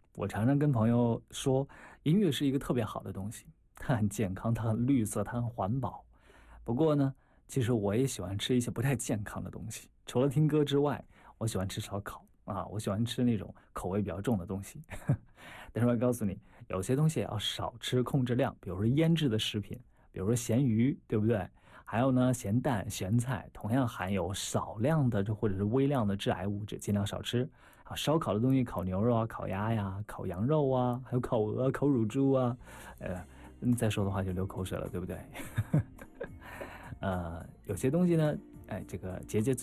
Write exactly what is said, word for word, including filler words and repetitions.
我常常跟朋友说，音乐是一个特别好的东西，它很健康，它很绿色，它很环保。不过呢，其实我也喜欢吃一些不太健康的东西。除了听歌之外，我喜欢吃烧烤啊，我喜欢吃那种口味比较重的东西。但是我要告诉你，有些东西也要少吃，控制量。比如说腌制的食品，比如说咸鱼，对不对？还有呢，咸蛋、咸菜同样含有少量的或者是微量的致癌物质，尽量少吃。啊，烧烤的东西，烤牛肉啊、烤鸭呀、烤羊肉啊，还有烤鹅、烤乳猪啊，呃，嗯再说的话就流口水了，对不对？呃，有些东西呢，哎，这个节节